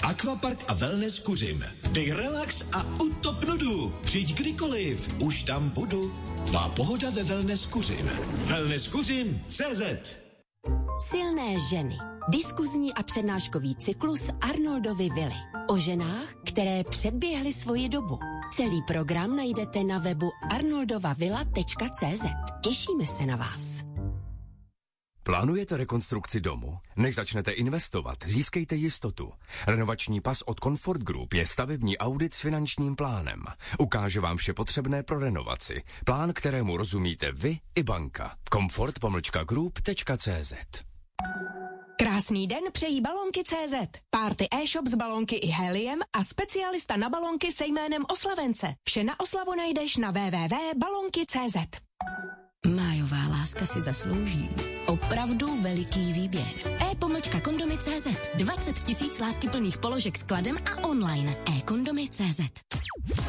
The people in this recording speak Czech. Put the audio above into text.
Aquapark a wellness Kuřim. Dej relax a utop nudu. Přijď kdykoliv, už tam budu. Tvá pohoda ve wellness Kuřim. Wellness Kuřim CZ. Silné ženy. Diskuzní a přednáškový cyklus Arnoldovy vily. O ženách, které předběhly svoji dobu. Celý program najdete na webu arnoldovavilla.cz. Těšíme se na vás. Plánujete rekonstrukci domu? Než začnete investovat, získejte jistotu. Renovační pas od Comfort Group je stavební audit s finančním plánem. Ukáže vám vše potřebné pro renovaci. Plán, kterému rozumíte vy i banka. comfort-group.cz. Krásný den přejí Balonky.cz. Party e-shop s balonky i heliem a specialista na balonky se jménem Oslavence. Vše na oslavu najdeš na www.balonky.cz. Májová láska si zaslouží opravdu veliký výběr. e-kondomy.cz. 20 000 láskyplných položek skladem a online. e-kondomy.cz.